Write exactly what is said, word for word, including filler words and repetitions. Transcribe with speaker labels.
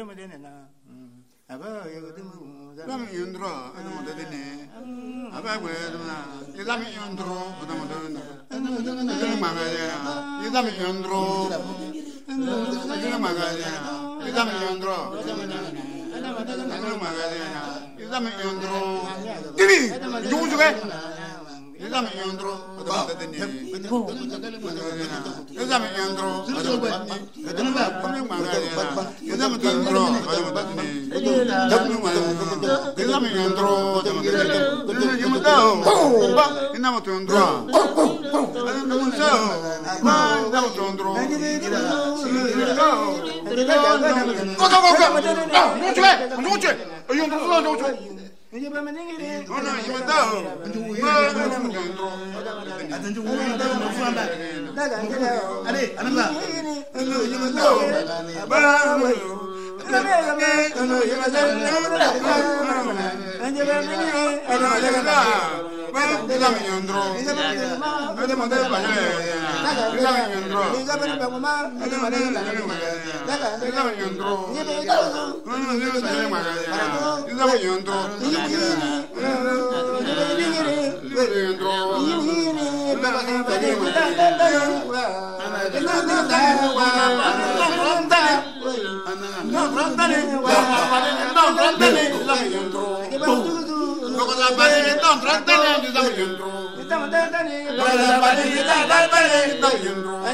Speaker 1: Lami yundro, ada muda dini. Apa gue tu na? Lami yundro, ada muda dini. Ada magaja. Lami yundro. Ada magaja. Lami yundro. Ada magaja. Lami yundro. Dini, jauh juga. Lami yundro, ada muda dini. Lami yundro, ada muda dini. Ada magaja. Lami yundro, ada muda dini. Lami yundro, ada muda dini. Yung tao, ba, ina mo tuyondro. Ano naman siya? Ba, ina mo tuyondro. Kosa, kosa! Ah, nuche! Nuche! Ayun, nuche! Nuche! Ano, yung tao, ba, ina mo tuyondro.
Speaker 2: Ale, ano ba?
Speaker 1: Ano, yung tao, ba, Lami yundro, ada muda banyak. Lami yundro, Lami yundro, Lami yundro, Don't